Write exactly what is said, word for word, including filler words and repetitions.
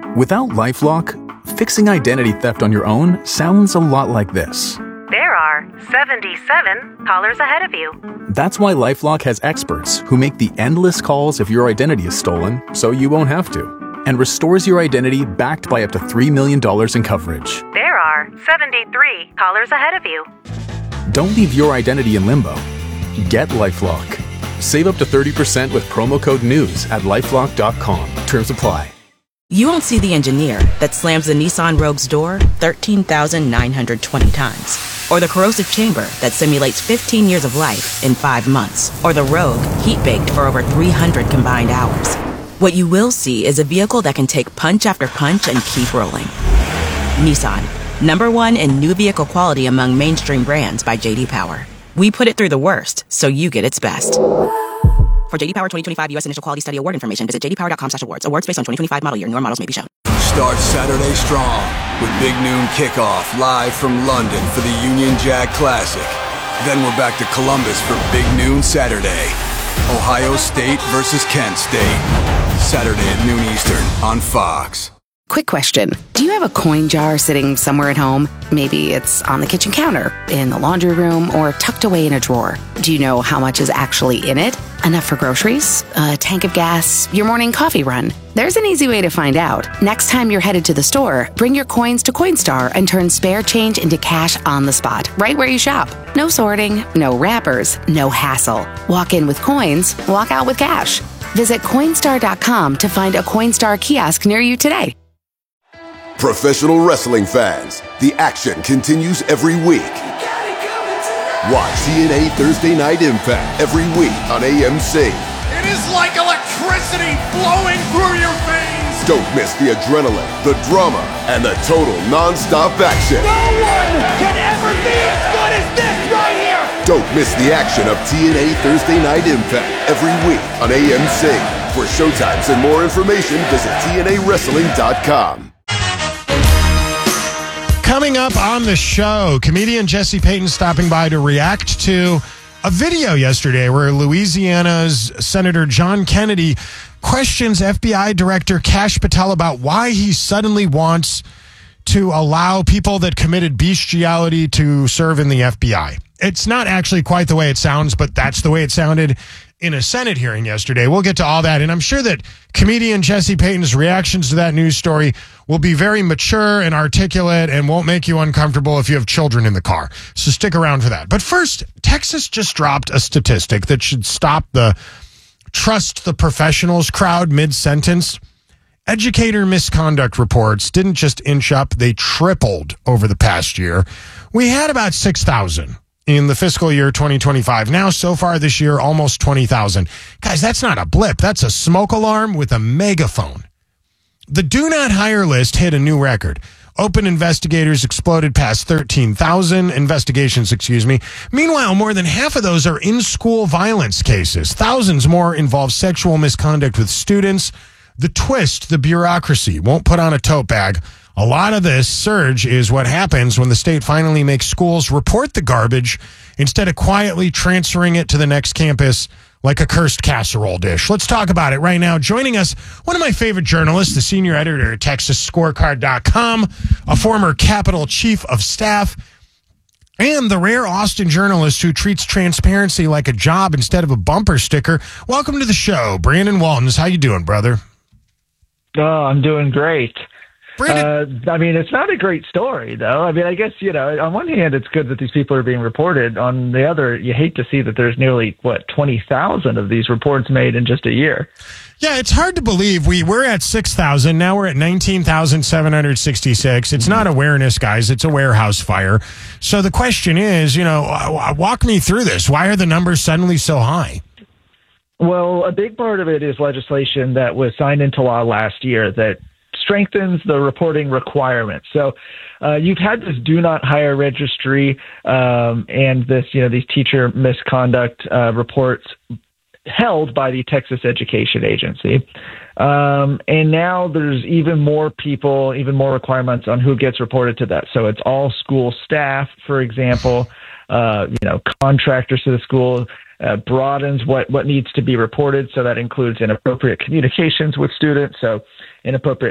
Without LifeLock, fixing identity theft on your own sounds a lot like this. There are seventy-seven callers ahead of you. That's why LifeLock has experts who make the endless calls if your identity is stolen, so you won't have to, and restores your identity backed by up to three million dollars in coverage. There are seventy-three callers ahead of you. Don't leave your identity in limbo. Get LifeLock. Save up to thirty percent with promo code NEWS at lifelock dot com. Terms apply. You won't see the engineer that slams the Nissan Rogue's door thirteen thousand nine hundred twenty times. Or the corrosive chamber that simulates fifteen years of life in five months. Or the Rogue heat-baked for over three hundred combined hours. What you will see is a vehicle that can take punch after punch and keep rolling. Nissan, number one in new vehicle quality among mainstream brands by J D Power. We put it through the worst, so you get its best. For J D Power twenty twenty-five U S Initial Quality Study Award information, visit j d power dot com slash awards. Awards based on twenty twenty-five model year. Newer models may be shown. Start Saturday strong with Big Noon Kickoff live from London for the Union Jack Classic. Then we're back to Columbus for Big Noon Saturday. Ohio State versus Kent State. Saturday at noon Eastern on Fox. Quick question. Do you have a coin jar sitting somewhere at home? Maybe it's on the kitchen counter, in the laundry room, or tucked away in a drawer. Do you know how much is actually in it? Enough for groceries? A tank of gas? Your morning coffee run? There's an easy way to find out. Next time you're headed to the store, bring your coins to Coinstar and turn spare change into cash on the spot, right where you shop. No sorting, no wrappers, no hassle. Walk in with coins, walk out with cash. Visit Coinstar dot com to find a Coinstar kiosk near you today. Professional wrestling fans, the action continues every week. Watch T N A Thursday Night Impact every week on A M C. It is like electricity flowing through your veins. Don't miss the adrenaline, the drama, and the total non-stop action. No one can ever be as good as this right here. Don't miss the action of T N A Thursday Night Impact every week on A M C. For showtimes and more information, visit T N A wrestling dot com. Coming up on the show, comedian Jesse Payton stopping by to react to a video yesterday where Louisiana's Senator John Kennedy questions F B I Director Kash Patel about why he suddenly wants to allow people that committed bestiality to serve in the F B I. It's not actually quite the way it sounds, but that's the way it sounded in a Senate hearing yesterday. We'll get to all that, and I'm sure that comedian Jesse Payton's reactions to that news story will be very mature and articulate and won't make you uncomfortable if you have children in the car. So stick around for that. But first, Texas just dropped a statistic that should stop the trust the professionals crowd mid-sentence. Educator misconduct reports didn't just inch up, they tripled over the past year. We had about six thousand in the fiscal year twenty twenty-five. Now, so far this year, almost twenty thousand. Guys, that's not a blip. That's a smoke alarm with a megaphone. The do not hire list hit a new record. Open investigators exploded past thirteen thousand investigations, excuse me. Meanwhile, more than half of those are in-school violence cases. Thousands more involve sexual misconduct with students. The twist, the bureaucracy won't put on a tote bag. A lot of this surge is what happens when the state finally makes schools report the garbage instead of quietly transferring it to the next campus like a cursed casserole dish. Let's talk about it right now. Joining us, one of my favorite journalists, the senior editor at Texas Scorecard dot com, a former Capitol chief of staff, and the rare Austin journalist who treats transparency like a job instead of a bumper sticker. Welcome to the show, Brandon Waltons. How you doing, brother? Oh, I'm doing great. Brandon. Uh, I mean, it's not a great story, though. I mean, I guess, you know, on one hand, it's good that these people are being reported. On the other, you hate to see that there's nearly, what, twenty thousand of these reports made in just a year. Yeah, it's hard to believe. We were at six thousand. Now we're at nineteen thousand seven hundred sixty-six. It's not awareness, guys. It's a warehouse fire. So the question is, you know, walk me through this. Why are the numbers suddenly so high? Well, a big part of it is legislation that was signed into law last year that strengthens the reporting requirements. So uh, you've had this do not hire registry um, and this, you know, these teacher misconduct uh, reports held by the Texas Education Agency. Um, and now there's even more people, even more requirements on who gets reported to that. So it's all school staff, for example, uh, you know, contractors to the school. Uh, broadens what, what needs to be reported. So that includes inappropriate communications with students. So inappropriate